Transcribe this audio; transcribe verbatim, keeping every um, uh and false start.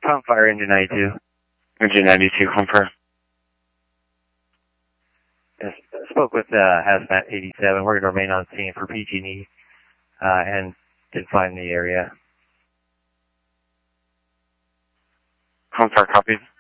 Comfire, Engine ninety-two. Engine ninety-two, confirm. Yes, spoke with uh, Hazmat eighty-seven. We're going to remain on scene for P G and E uh, and did find the area. Comfire, copies.